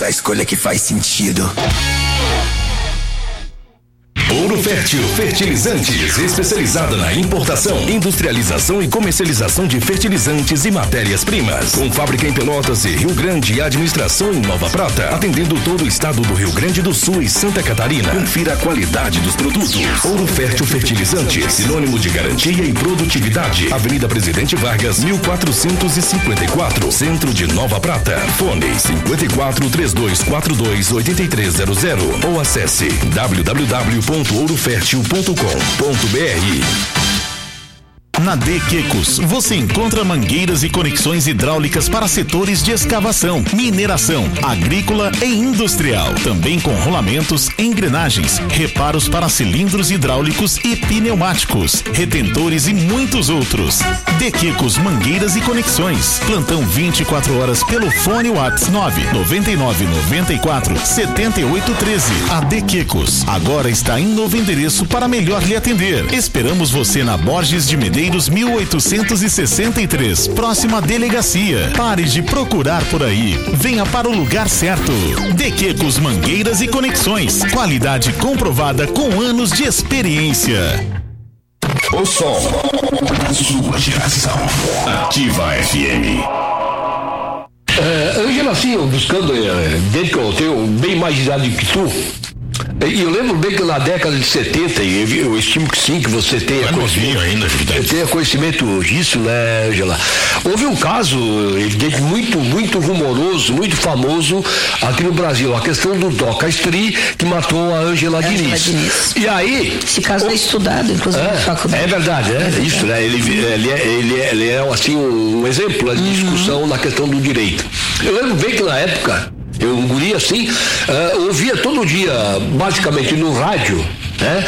a escolha que faz sentido. Ouro Fértil Fertilizantes, especializada na importação, industrialização e comercialização de fertilizantes e matérias-primas. Com fábrica em Pelotas e Rio Grande e administração em Nova Prata, atendendo todo o estado do Rio Grande do Sul e Santa Catarina. Confira a qualidade dos produtos. Ouro Fértil Fertilizantes, sinônimo de garantia e produtividade. Avenida Presidente Vargas, 1454, Centro de Nova Prata. Fone 54-3242-8300 ou acesse www.ourofertil.com.br. Na De Quecos, você encontra mangueiras e conexões hidráulicas para setores de escavação, mineração, agrícola e industrial. Também com rolamentos, engrenagens, reparos para cilindros hidráulicos e pneumáticos, retentores e muitos outros. De Quecos Mangueiras e Conexões. Plantão 24 horas pelo fone WhatsApp 999947813. A De Quecos agora está em novo endereço para melhor lhe atender. Esperamos você na Borges de Medeiros 1863, próxima delegacia. Pare de procurar por aí. Venha para o lugar certo. De Quecos Mangueiras e Conexões. Qualidade comprovada com anos de experiência. O som da sua geração. Ativa FM. Ângela, assim, eu buscando, desde que eu tenho bem mais idade que tu, e eu lembro bem que na década de 70, e eu estimo que sim, que você tenha conhecimento disso, né, Ângela? Houve um caso, evidente, muito rumoroso, muito famoso aqui no Brasil, a questão do Doca Estri, que matou a Ângela Diniz. E aí... Esse caso é estudado, inclusive, na faculdade. É verdade, isso, né? Ele é assim, um exemplo de discussão na questão do direito. Eu lembro bem que na época, eu, um guri assim, ouvia todo dia, basicamente no rádio, né,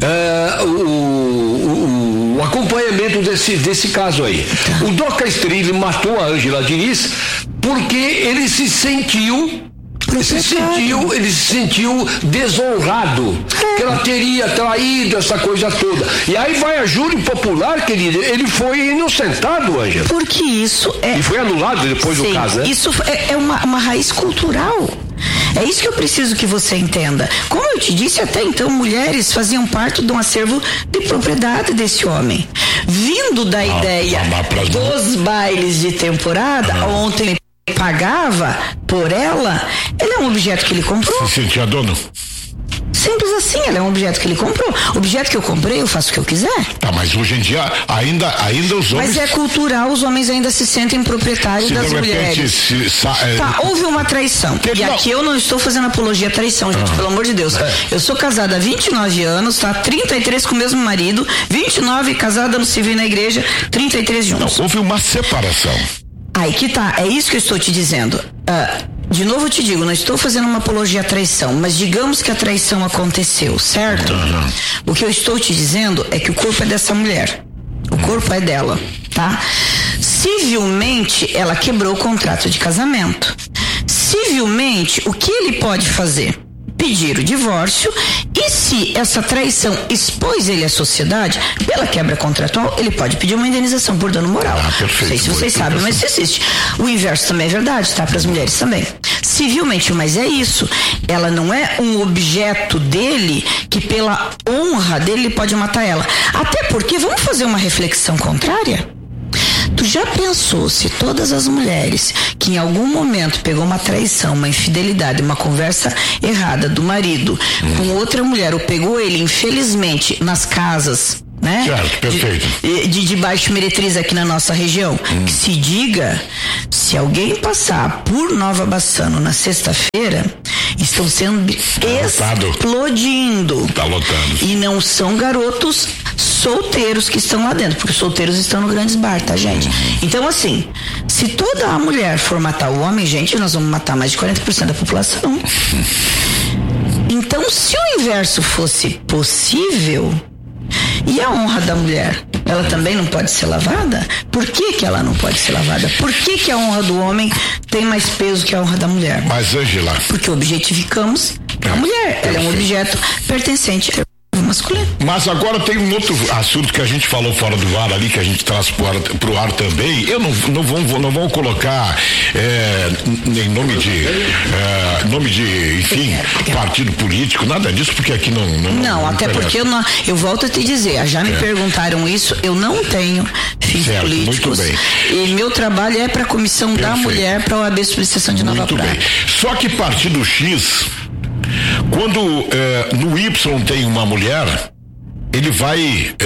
o acompanhamento desse caso aí. O Doca Estri matou a Ângela Diniz porque ele se sentiu desonrado, que ela teria traído essa coisa toda. E aí vai a júri popular, querida, ele foi inocentado, Ângela. Porque isso é... E foi anulado depois do caso, né? Isso é uma raiz cultural. É isso que eu preciso que você entenda. Como eu te disse, até então, mulheres faziam parte de um acervo de propriedade desse homem. Vindo da ideia dos bailes de temporada, ontem ele pagava por ela, ele é um objeto que ele comprou. Se sentia dono? Simples assim, ela é um objeto que ele comprou. Objeto que eu comprei, eu faço o que eu quiser. Tá, mas hoje em dia ainda os homens... Mas é cultural, os homens ainda se sentem proprietários das mulheres. Tá, houve uma traição. Aqui eu não estou fazendo apologia à traição, gente, pelo amor de Deus. Eu sou casada há 29 anos, tá? 33 com o mesmo marido, 29 casada no civil e na igreja, 33 juntos. Não, houve uma separação. Aí que tá, é isso que eu estou te dizendo. De novo eu te digo, não estou fazendo uma apologia à traição, mas digamos que a traição aconteceu, certo? O que eu estou te dizendo é que o corpo é dessa mulher. O corpo é dela, tá? Civilmente, ela quebrou o contrato de casamento. Civilmente, o que ele pode fazer? Pedir o divórcio, e se essa traição expôs ele à sociedade, pela quebra contratual, ele pode pedir uma indenização por dano moral. Perfeito, não sei se vocês sabem, mas isso existe. O inverso também é verdade, tá? Para as mulheres também. Civilmente, mas é isso. Ela não é um objeto dele que pela honra dele ele pode matar ela. Até porque, vamos fazer uma reflexão contrária? Tu já pensou se todas as mulheres que em algum momento pegou uma traição, uma infidelidade, uma conversa errada do marido com outra mulher, ou pegou ele, infelizmente, nas casas, né? Certo, perfeito. De baixo meretriz aqui na nossa região, que se diga, se alguém passar por Nova Bassano na sexta-feira, estão sendo explodindo. Tá lotando. E não são garotos solteiros que estão lá dentro, porque os solteiros estão no Grandes Bar, tá, gente? Então, assim, se toda a mulher for matar o homem, gente, nós vamos matar mais de 40% da população. Então, se o inverso fosse possível, e a honra da mulher, ela também não pode ser lavada? Por que ela não pode ser lavada? Por que a honra do homem tem mais peso que a honra da mulher? Mas, Ângela... Porque objetificamos a mulher. Ela é um objeto pertencente a uma masculino. Mas agora tem um outro assunto que a gente falou fora do ar ali, que a gente traz pro ar também. Eu não vou colocar em nome de, enfim, partido político, nada disso, porque aqui não até porque eu volto a te dizer, já me perguntaram isso, eu não tenho fins políticos. Muito bem. E meu trabalho é para a Comissão da Mulher, para a OAB Subseção de Nova Prata. Muito bem. Só que partido X, quando no Y tem uma mulher, ele vai,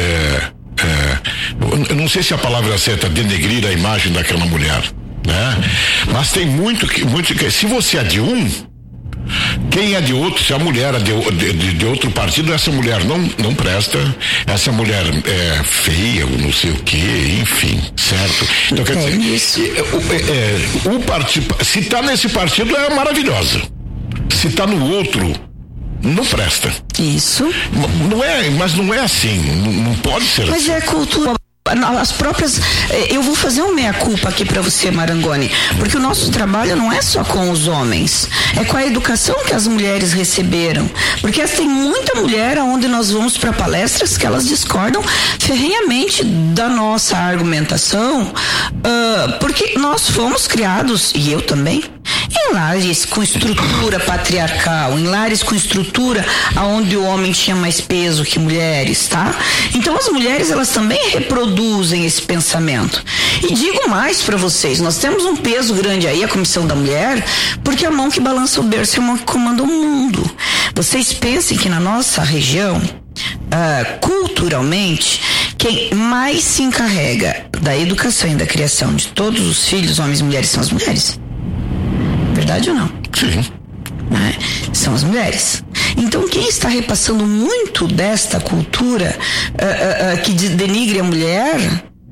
eu não sei se a palavra certa é denegrir a imagem daquela mulher, né? Mas tem muito que, se você é de um, quem é de outro, se a mulher é de outro partido, essa mulher não presta, essa mulher é feia, ou não sei o que, enfim, certo? Então quer dizer, o partido, se tá nesse partido é maravilhosa, se tá no outro, não presta. Isso. Mas não é assim, não pode ser assim. Mas é cultura. As próprias, eu vou fazer um meia-culpa aqui para você, Marangoni, porque o nosso trabalho não é só com os homens, é com a educação que as mulheres receberam, porque tem muita mulher onde nós vamos para palestras que elas discordam ferrenhamente da nossa argumentação, porque nós fomos criados, e eu também, em lares com estrutura patriarcal, em lares com estrutura onde o homem tinha mais peso que mulheres, tá? Então as mulheres, elas também reproduzem esse pensamento. E digo mais para vocês, nós temos um peso grande aí, a Comissão da Mulher, porque a mão que balança o berço é a mão que comanda o mundo. Vocês pensem que na nossa região, culturalmente, quem mais se encarrega da educação e da criação de todos os filhos, homens e mulheres, são as mulheres. Verdade ou não? Sim. Né? São as mulheres. Então quem está repassando muito desta cultura que denigre a mulher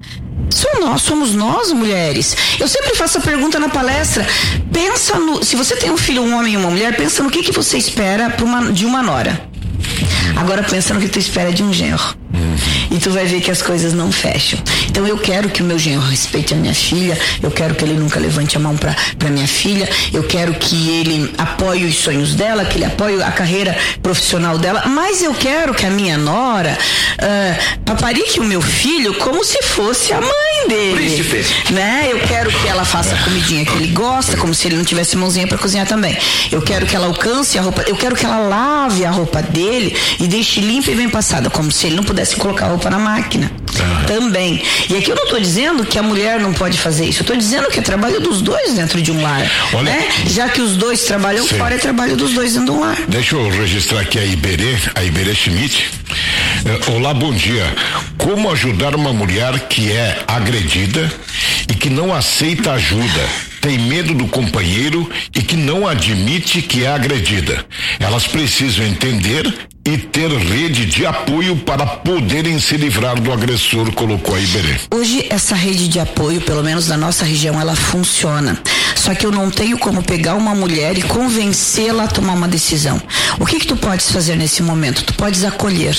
somos nós, mulheres. Eu sempre faço a pergunta na palestra, se você tem um filho, um homem e uma mulher, pensa no que você espera de uma nora. Agora pensa no que tu espera de um genro. E tu vai ver que as coisas não fecham. Então eu quero que o meu genro respeite a minha filha, eu quero que ele nunca levante a mão pra minha filha, eu quero que ele apoie os sonhos dela, que ele apoie a carreira profissional dela, mas eu quero que a minha nora paparique o meu filho como se fosse a mãe dele. Príncipe. Né? Eu quero que ela faça a comidinha que ele gosta, como se ele não tivesse mãozinha pra cozinhar também. Eu quero que ela alcance a roupa, eu quero que ela lave a roupa dele e deixe limpa e bem passada, como se ele não pudesse colocar a roupa na máquina. Também. E aqui eu não estou dizendo que a mulher não pode fazer isso, eu estou dizendo que é trabalho dos dois dentro de um lar. Olha, né? Já que os dois trabalham fora, é trabalho dos dois dentro de um lar. Deixa eu registrar aqui a Iberê Schmidt. Olá, bom dia. Como ajudar uma mulher que é agredida e que não aceita ajuda, tem medo do companheiro e que não admite que é agredida? Elas precisam entender e ter rede de apoio para poderem se livrar do agressor, colocou a Iberê. Hoje essa rede de apoio, pelo menos na nossa região, ela funciona. Só que eu não tenho como pegar uma mulher e convencê-la a tomar uma decisão. O que tu podes fazer nesse momento? Tu podes acolher,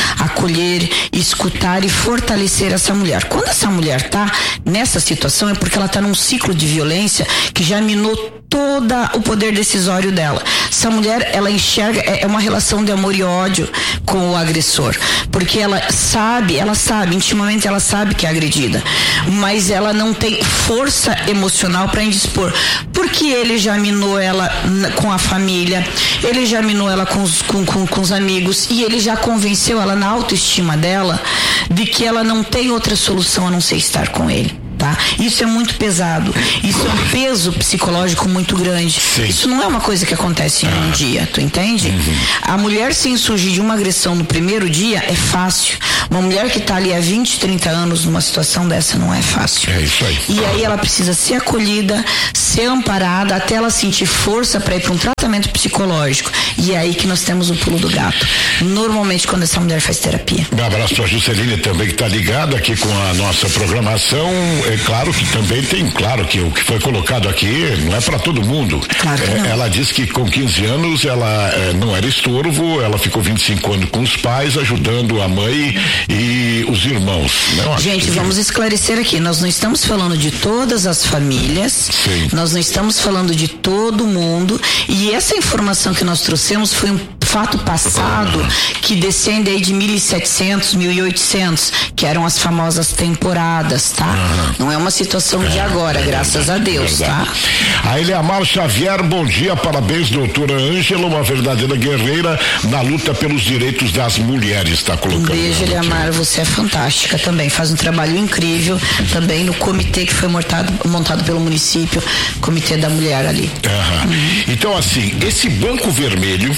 escutar e fortalecer essa mulher. Quando essa mulher tá nessa situação é porque ela tá num ciclo de violência que já minou todo o poder decisório dela. Essa mulher, ela enxerga, é uma relação de amor e ódio com o agressor, porque ela sabe, intimamente ela sabe que é agredida, mas ela não tem força emocional para indispor, porque ele já minou ela com a família, ele já minou ela com os amigos, e ele já convenceu ela na autoestima dela de que ela não tem outra solução a não ser estar com ele. Tá? Isso é muito pesado, isso é um peso psicológico muito grande. Sim. Isso não é uma coisa que acontece em um dia, tu entende? A mulher se insurgir de uma agressão no primeiro dia é fácil. Uma mulher que tá ali há 20, 30 anos numa situação dessa não é fácil. É isso aí. E aí ela precisa ser acolhida, ser amparada, até ela sentir força para ir para um tratamento psicológico. E é aí que nós temos o pulo do gato. Normalmente quando essa mulher faz terapia. Um abraço para a Jusceline também, que está ligada aqui com a nossa programação. É claro que também tem, claro que o que foi colocado aqui não é para todo mundo. Claro que não. Ela disse que com 15 anos ela não era estorvo, ela ficou 25 anos com os pais, ajudando a mãe e os irmãos. Gente, vamos esclarecer aqui, nós não estamos falando de todas as famílias. Sim. Nós não estamos falando de todo mundo, e essa informação que nós trouxemos fato passado que descende aí de 1.700, 1.800, que eram as famosas temporadas, tá? Não é uma situação de agora, graças a Deus, tá? A Eliamar Xavier, bom dia, parabéns, doutora Ângela, uma verdadeira guerreira na luta pelos direitos das mulheres, tá colocando. Um beijo, Eliamar, você é fantástica também, faz um trabalho incrível também no comitê que foi montado pelo município, Comitê da Mulher ali. Então, assim, esse banco vermelho,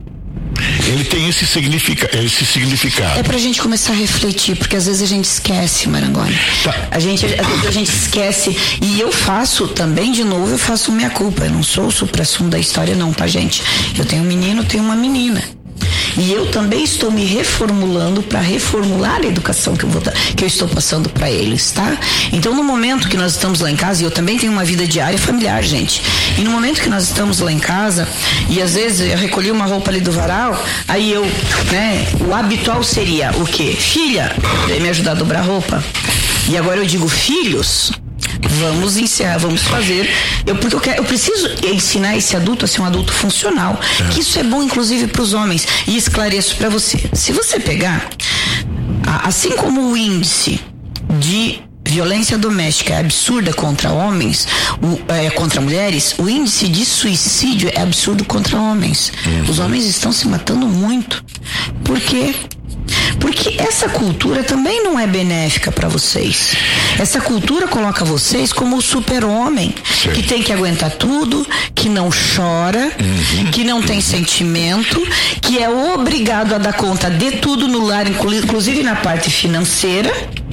ele tem esse significado. É pra gente começar a refletir, porque às vezes a gente esquece, Marangoni. Tá. Às vezes a gente esquece, e eu faço também, de novo, eu faço minha culpa. Eu não sou o supra-sumo da história não, tá, gente? Eu tenho um menino, tenho uma menina. E eu também estou me reformulando para reformular a educação que eu estou passando para eles, tá? Então, no momento que nós estamos lá em casa, e eu também tenho uma vida diária familiar, gente. E no momento que nós estamos lá em casa, e às vezes eu recolhi uma roupa ali do varal, aí eu, né, o habitual seria o quê? Filha, vem me ajudar a dobrar a roupa. E agora eu digo, filhos, vamos encerrar, vamos fazer. Porque eu preciso ensinar esse adulto a ser um adulto funcional. Que isso é bom, inclusive, para os homens. E esclareço para você. Se você pegar, assim como o índice de violência doméstica é absurda contra homens, contra mulheres, o índice de suicídio é absurdo contra homens. Os homens estão se matando muito. Por quê? Porque essa cultura também não é benéfica para vocês. Essa cultura coloca vocês como o super-homem, que tem que aguentar tudo, que não chora, que não tem sentimento, que é obrigado a dar conta de tudo no lar, inclusive na parte financeira.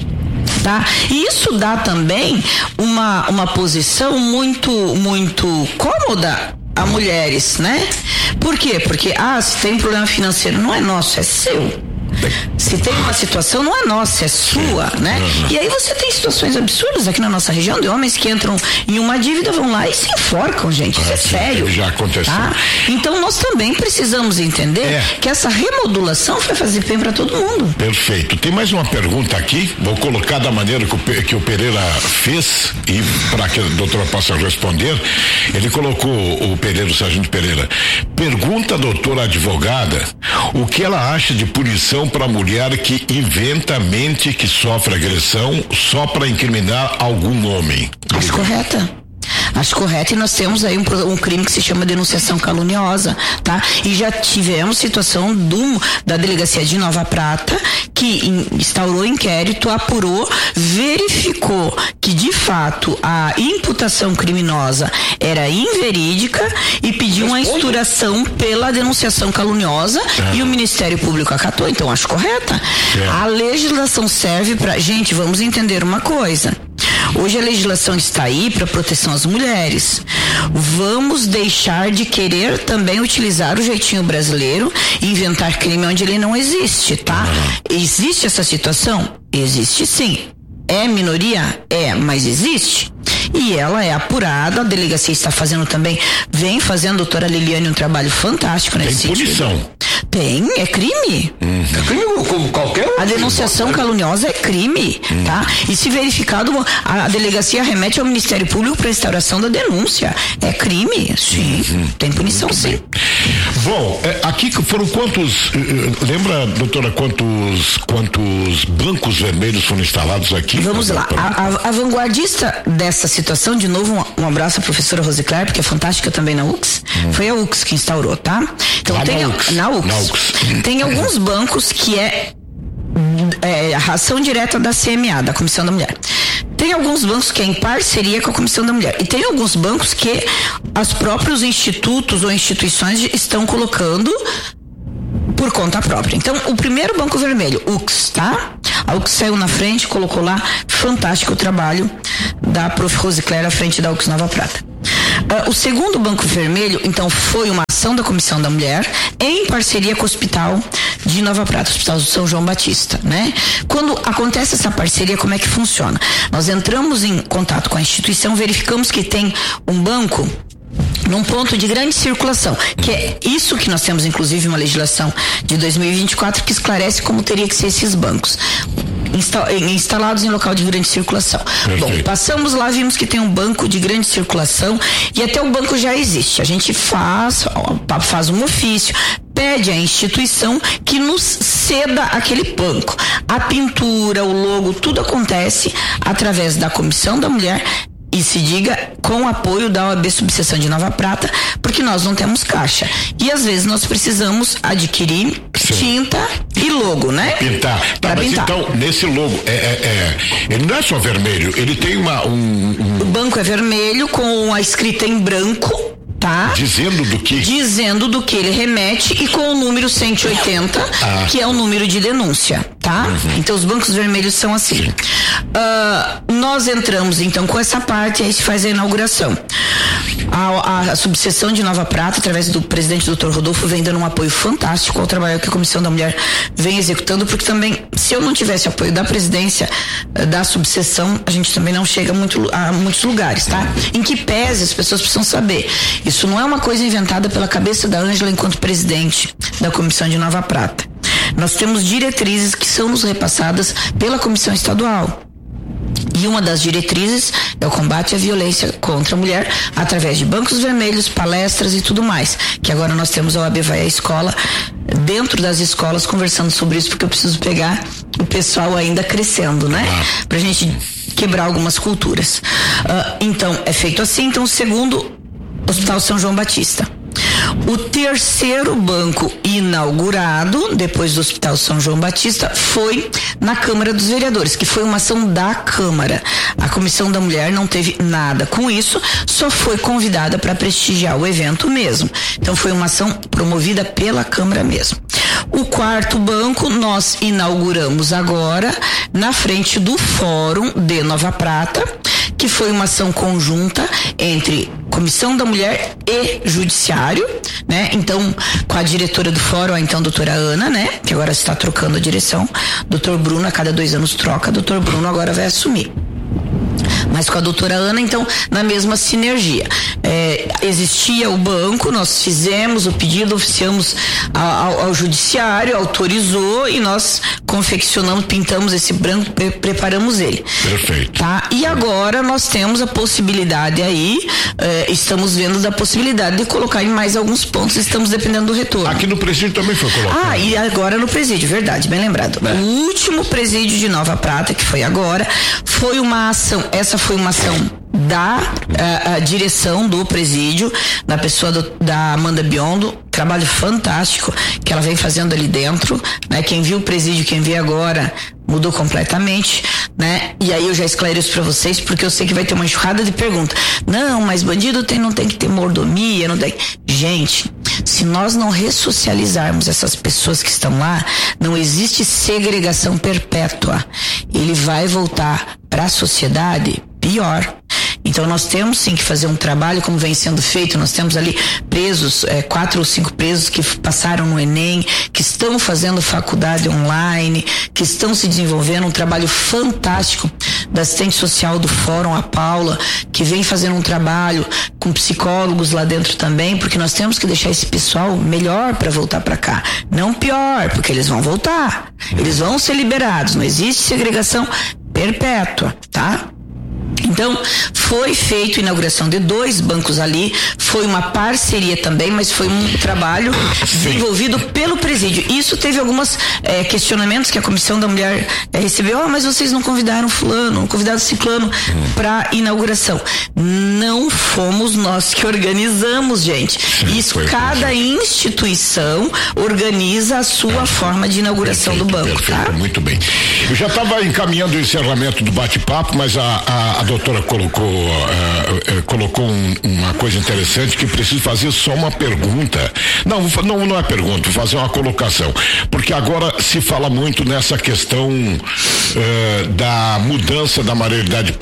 Tá? E isso dá também uma posição muito, muito cômoda a mulheres, né? Por quê? Porque, se tem um problema financeiro, não é nosso, é seu. Se tem uma situação, não é nossa, é sua, né? E aí você tem situações absurdas aqui na nossa região de homens que entram em uma dívida, vão lá e se enforcam, gente. Isso é sério. Já aconteceu. Tá? Então nós também precisamos entender que essa remodulação vai fazer bem para todo mundo. Perfeito. Tem mais uma pergunta aqui, vou colocar da maneira que o Pereira fez e para que a doutora possa responder. Ele colocou, o sargento Pereira, pergunta a doutora advogada o que ela acha de punição para a mulher que inventa, mente que sofre agressão só para incriminar algum homem. Acho correta. Acho correto, e nós temos aí um crime que se chama denunciação caluniosa, tá? E já tivemos situação da delegacia de Nova Prata que instaurou inquérito, apurou, verificou que de fato a imputação criminosa era inverídica e pediu uma insturação pela denunciação caluniosa e o Ministério Público acatou, então acho correta. A legislação serve para, gente, vamos entender uma coisa. Hoje a legislação está aí para proteção às mulheres. Vamos deixar de querer também utilizar o jeitinho brasileiro e inventar crime onde ele não existe, tá? Existe essa situação? Existe sim. É minoria? É, mas existe. E ela é apurada, a delegacia está fazendo também, vem fazendo, doutora Liliane, um trabalho fantástico nesse sentido. Tem punição. Tem, é crime. É crime como qualquer um. A denunciação caluniosa é crime, tá? E se verificado, a delegacia remete ao Ministério Público para instauração da denúncia. É crime, sim. Tem punição, sim. Bom, aqui foram quantos, lembra, doutora, quantos bancos vermelhos foram instalados aqui? Vamos lá. A vanguardista dessa situação, de novo, um abraço à professora Rosicler, porque é fantástica também na UX. Foi a UX que instaurou, tá? Então na UX. Tem alguns bancos que é a ração direta da CMA, da Comissão da Mulher. Tem alguns bancos que é em parceria com a Comissão da Mulher. E tem alguns bancos que os próprios institutos ou instituições estão colocando por conta própria. Então, o primeiro banco vermelho, UX, tá? A UX saiu na frente, colocou lá, fantástico o trabalho da Prof. Rosicler à frente da UX Nova Prata. O segundo banco vermelho, então, foi uma ação da Comissão da Mulher em parceria com o Hospital de Nova Prata, o Hospital do São João Batista, né? Quando acontece essa parceria, como é que funciona? Nós entramos em contato com a instituição, verificamos que tem um banco num ponto de grande circulação, que é isso que nós temos, inclusive, uma legislação de 2024 que esclarece como teria que ser esses bancos instalados em local de grande circulação. Perfeito. Bom, passamos lá, vimos que tem um banco de grande circulação e até o banco já existe. A gente faz um ofício, pede à instituição que nos ceda aquele banco. A pintura, o logo, tudo acontece através da Comissão da Mulher e se diga com o apoio da OAB Subseção de Nova Prata, porque nós não temos caixa. E às vezes nós precisamos adquirir tinta e logo, né? Pintar. Tá, mas pintar. Então, nesse logo, ele não é só vermelho, ele tem O banco é vermelho com a escrita em branco, tá? Dizendo do que? Dizendo do que ele remete e com o número 180, que é o número de denúncia, tá? Então os bancos vermelhos são assim. Nós entramos então com essa parte e aí se faz a inauguração. A subseção de Nova Prata, através do presidente Dr. Rodolfo, vem dando um apoio fantástico ao trabalho que a Comissão da Mulher vem executando, porque também, se eu não tivesse apoio da presidência da subseção, a gente também não chega a muitos lugares, tá? Em que pese, as pessoas precisam saber. Isso não é uma coisa inventada pela cabeça da Ângela enquanto presidente da Comissão de Nova Prata. Nós temos diretrizes que são nos repassadas pela Comissão Estadual. E uma das diretrizes é o combate à violência contra a mulher através de bancos vermelhos, palestras e tudo mais. Que agora nós temos a OAB Vai à Escola, dentro das escolas, conversando sobre isso, porque eu preciso pegar o pessoal ainda crescendo, né? Pra gente quebrar algumas culturas. Então, é feito assim. Então, o segundo, Hospital São João Batista. O terceiro banco inaugurado, depois do Hospital São João Batista, foi na Câmara dos Vereadores, que foi uma ação da Câmara. A Comissão da Mulher não teve nada com isso, só foi convidada para prestigiar o evento mesmo. Então foi uma ação promovida pela Câmara mesmo. O quarto banco nós inauguramos agora na frente do Fórum de Nova Prata, que foi uma ação conjunta entre Comissão da Mulher e Judiciário, né? Então, com a diretora do fórum, a então doutora Ana, né? Que agora está trocando a direção. Doutor Bruno, a cada 2 anos troca, doutor Bruno agora vai assumir. Mas com a doutora Ana, então, na mesma sinergia. Existia o banco, nós fizemos o pedido, oficiamos ao judiciário, autorizou e nós confeccionamos, pintamos esse branco, preparamos ele. Perfeito. Tá? E agora nós temos a possibilidade aí, estamos vendo da possibilidade de colocar em mais alguns pontos, estamos dependendo do retorno. Aqui no presídio também foi colocado. E agora no presídio, verdade, bem lembrado. O último presídio de Nova Prata, que foi agora, foi uma ação, essa foi uma ação da direção do presídio, na pessoa da Amanda Biondo, trabalho fantástico que ela vem fazendo ali dentro, né? Quem viu o presídio, quem vê agora, mudou completamente, né? E aí eu já esclareço pra vocês, porque eu sei que vai ter uma enxurrada de perguntas. Não, mas bandido não tem que ter mordomia, não tem. Gente, se nós não ressocializarmos essas pessoas que estão lá, não existe segregação perpétua. Ele vai voltar para a sociedade pior. Então nós temos sim que fazer um trabalho como vem sendo feito. Nós temos ali presos, 4 ou 5 presos que passaram no Enem, que estão fazendo faculdade online, que estão se desenvolvendo, um trabalho fantástico da assistente social do fórum, a Paula, que vem fazendo um trabalho com psicólogos lá dentro também, porque nós temos que deixar esse pessoal melhor para voltar para cá, não pior, porque eles vão voltar, eles vão ser liberados, não existe segregação perpétua, tá? Então, foi feita a inauguração de 2 bancos ali, foi uma parceria também, mas foi um trabalho desenvolvido pelo presídio. Isso teve alguns questionamentos que a Comissão da Mulher recebeu, mas vocês não convidaram fulano, não convidaram ciclano para inauguração. Não fomos nós que organizamos, gente. Isso, cada instituição organiza a sua forma de inauguração do banco, tá? Muito bem. Eu já estava encaminhando o encerramento do bate-papo, mas a doutora colocou uma coisa interessante que preciso fazer só uma pergunta. Não é pergunta, vou fazer uma colocação. Porque agora se fala muito nessa questão da mudança da maioridade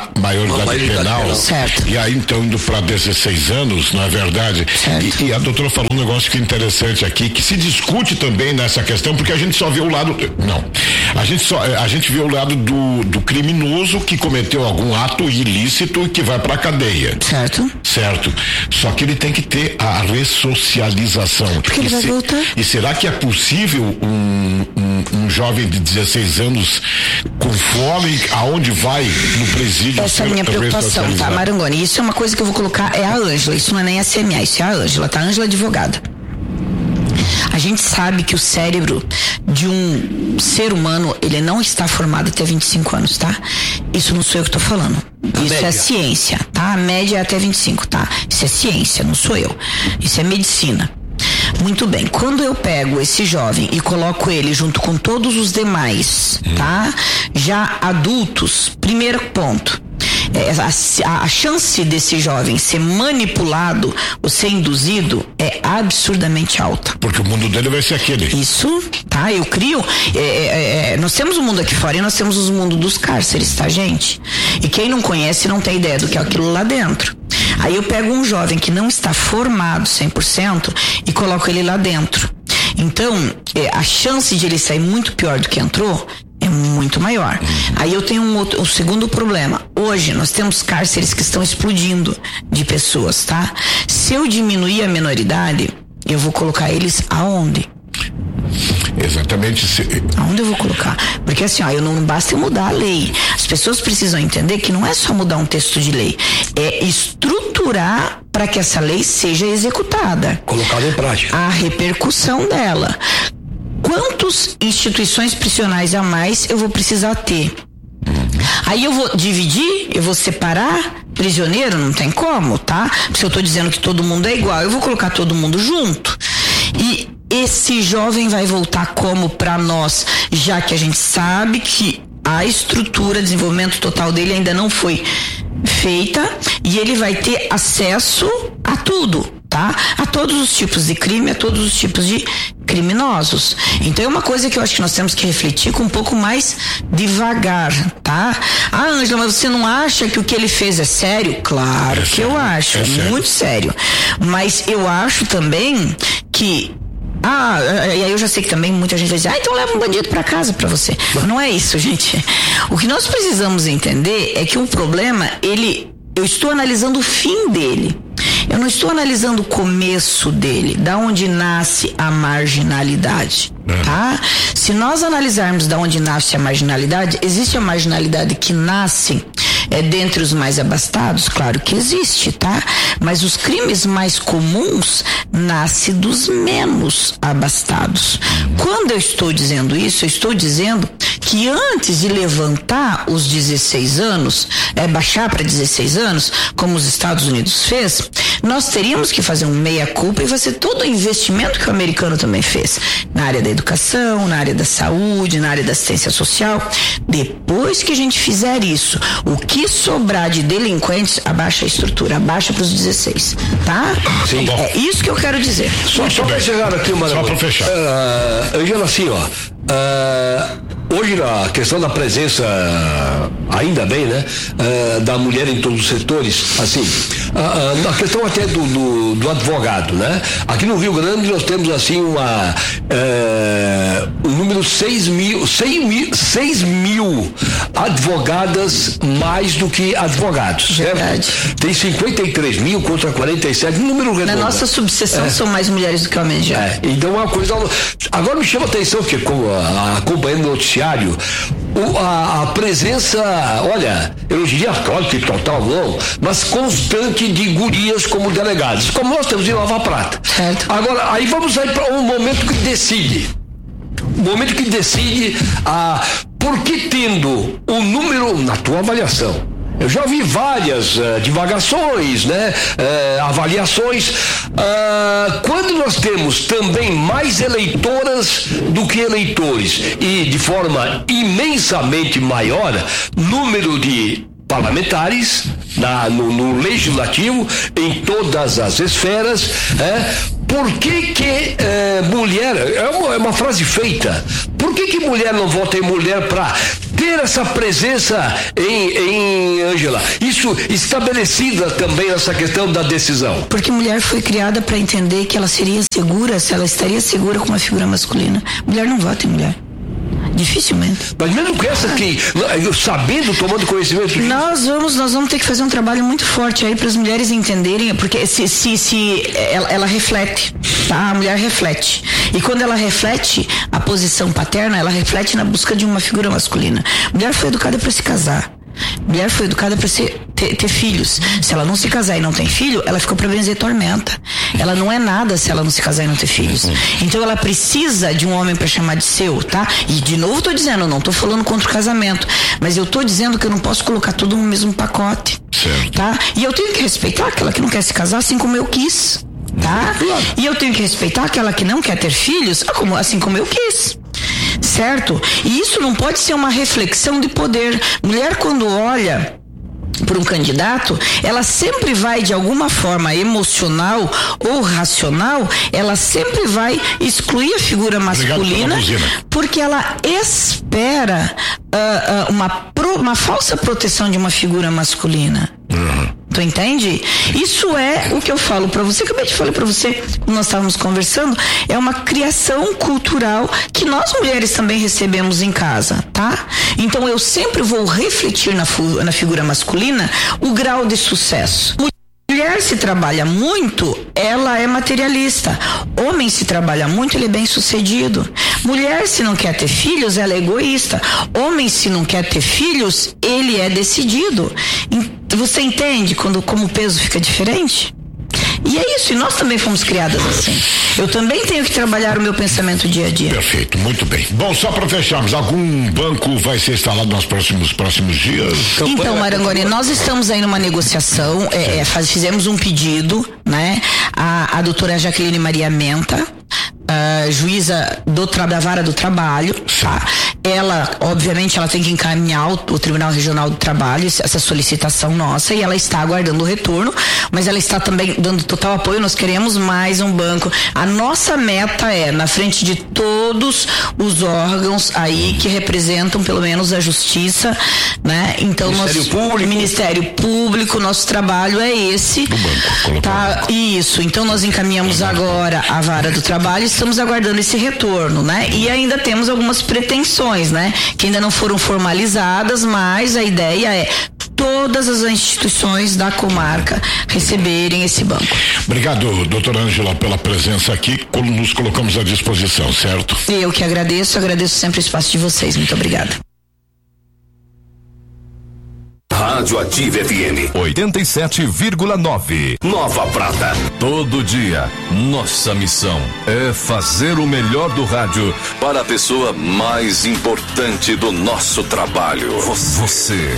penal. Certo. E aí então indo para 16 anos, não é verdade? E a doutora falou um negócio que é interessante aqui, que se discute também nessa questão, porque a gente só vê o lado. Não. A gente vê o lado do criminoso que cometeu algum ato ilícito e que vai pra cadeia. Certo. Só que ele tem que ter a ressocialização. Porque ele vai voltar. E será que é possível um jovem de 16 anos com fome, aonde vai no presídio? Essa é a minha preocupação, tá, Marangoni? Isso é uma coisa que eu vou colocar, é a Ângela, isso não é nem a CMA, isso é a Ângela, tá? A Ângela advogada. A gente sabe que o cérebro de um ser humano, ele não está formado até 25 anos, tá? Isso não sou eu que tô falando. Isso é ciência, tá? A média é até 25, tá? Isso é ciência, não sou eu. Isso é medicina. Muito bem, quando eu pego esse jovem e coloco ele junto com todos os demais, tá? Já adultos, primeiro ponto, a chance desse jovem ser manipulado ou ser induzido é absurdamente alta. Porque o mundo dele vai ser aquele. Isso, tá? Eu crio. Nós temos um mundo aqui fora e nós temos o mundo dos cárceres, tá, gente? E quem não conhece não tem ideia do que é aquilo lá dentro. Aí eu pego um jovem que não está formado 100% e coloco ele lá dentro. Então, a chance de ele sair muito pior do que entrou é muito maior. Aí eu tenho um segundo problema. Hoje nós temos cárceres que estão explodindo de pessoas, tá? Se eu diminuir a menoridade, eu vou colocar eles aonde? Exatamente. Aonde eu vou colocar? Porque assim, não basta eu mudar a lei. As pessoas precisam entender que não é só mudar um texto de lei, é estruturar para que essa lei seja executada. Colocada em prática. A repercussão dela. Quantas instituições prisionais a mais eu vou precisar ter? Aí eu vou dividir, eu vou separar prisioneiro, não tem como, tá? Se eu tô dizendo que todo mundo é igual, eu vou colocar todo mundo junto. E esse jovem vai voltar como para nós, já que a gente sabe que a estrutura, desenvolvimento total dele ainda não foi feita e ele vai ter acesso a tudo, tá? A todos os tipos de crime, a todos os tipos de criminosos. Então é uma coisa que eu acho que nós temos que refletir com um pouco mais devagar, tá? Ângela, mas você não acha que o que ele fez é sério? Claro que eu acho, muito sério. Mas eu acho também que e aí eu já sei que também muita gente vai dizer, então leva um bandido pra casa pra você. Mas não é isso, gente. O que nós precisamos entender é que o problema, eu estou analisando o fim dele. Eu não estou analisando o começo dele, da onde nasce a marginalidade, tá? Se nós analisarmos da onde nasce a marginalidade, existe a marginalidade que nasce dentre os mais abastados? Claro que existe, tá? Mas os crimes mais comuns nascem dos menos abastados. Quando eu estou dizendo isso, eu estou dizendo que antes de levantar os 16 anos, baixar para 16 anos, como os Estados Unidos fez, nós teríamos que fazer um meia-culpa e fazer todo o investimento que o americano também fez, na área da educação, na área da saúde, na área da assistência social. Depois que a gente fizer isso, o que sobrar de delinquentes, abaixa a estrutura, abaixa para os 16, tá? Sim. É isso que eu quero dizer. Só para chegar aqui, só para fechar. Angela, assim, hoje a questão da presença, ainda bem, né, da mulher em todos os setores, assim, a questão até do advogado, né? Aqui no Rio Grande nós temos assim um número 6 mil advogadas mais do que advogados, verdade, certo? Tem 53 mil contra 47, número redondo. Na nossa subseção são mais mulheres do que homens já. Então é uma coisa. Agora me chama a atenção que, acompanhando o noticiário, a presença, olha, eu não diria claro que total não, mas constante de gurias como delegados, como nós temos em Nova Prata. Certo. Agora, aí vamos aí para um momento que decide. Porque tendo o número, na tua avaliação, eu já vi várias divagações, né? Avaliações. Quando nós temos também mais eleitoras do que eleitores e de forma imensamente maior número de parlamentares no legislativo, em todas as esferas, por que mulher, é uma frase feita, por que mulher não vota em mulher para ter essa presença em Ângela? Isso estabelecida também essa questão da decisão. Porque mulher foi criada para entender que ela seria segura, se ela estaria segura com uma figura masculina. Mulher não vota em mulher. Dificilmente. Mas mesmo com essa que, sabendo, tomando conhecimento disso. Nós vamos ter que fazer um trabalho muito forte aí para as mulheres entenderem, porque se ela reflete, tá? A mulher reflete. E quando ela reflete a posição paterna, ela reflete na busca de uma figura masculina. A mulher foi educada para se casar. Mulher foi educada para ter filhos. Se ela não se casar e não tem filho, ela ficou para benzer tormenta. Ela não é nada se ela não se casar e não ter filhos. Então ela precisa de um homem para chamar de seu, tá? E de novo tô dizendo, eu não tô falando contra o casamento, mas eu tô dizendo que eu não posso colocar tudo no mesmo pacote. Certo. Tá? E eu tenho que respeitar aquela que não quer se casar assim como eu quis. Tá? E eu tenho que respeitar aquela que não quer ter filhos assim como eu quis. Certo? E isso não pode ser uma reflexão de poder. Mulher, quando olha por um candidato, ela sempre vai, de alguma forma emocional ou racional, ela sempre vai excluir a figura masculina, porque ela espera uma falsa proteção de uma figura masculina. Tu entende? Isso é o que eu falo pra você, acabei de falar pra você, quando nós estávamos conversando, é uma criação cultural que nós mulheres também recebemos em casa, tá? Então eu sempre vou refletir na figura masculina o grau de sucesso. Mulher se trabalha muito, ela é materialista. Homem se trabalha muito, ele é bem sucedido. Mulher, se não quer ter filhos, ela é egoísta. Homem, se não quer ter filhos, ele é decidido. Você entende como o peso fica diferente? E é isso, e nós também fomos criadas assim. Eu também tenho que trabalhar o meu pensamento dia a dia. Perfeito, muito bem. Bom, só para fecharmos, algum banco vai ser instalado nos próximos dias? Então, Marangoni, nós estamos aí numa negociação, fizemos um pedido, né? A doutora Jaqueline Maria Menta, juíza da Vara do Trabalho, tá? Ela, obviamente, ela tem que encaminhar o Tribunal Regional do Trabalho essa solicitação nossa, e ela está aguardando o retorno, mas ela está também dando total apoio. Nós queremos mais um banco. A nossa meta é, na frente de todos os órgãos aí que representam pelo menos a justiça, né? Então, Ministério Público, nosso trabalho é esse. Do banco, tá? Isso. Então nós encaminhamos agora a Vara do Trabalho, estamos aguardando esse retorno, né? E ainda temos algumas pretensões, né? Que ainda não foram formalizadas, mas a ideia é todas as instituições da comarca receberem esse banco. Obrigado, doutora Ângela, pela presença aqui. Nos colocamos à disposição, certo? Eu que agradeço sempre o espaço de vocês. Muito obrigada. Rádio Ativa FM 87,9. Nova Prata. Todo dia, nossa missão é fazer o melhor do rádio para a pessoa mais importante do nosso trabalho. Você.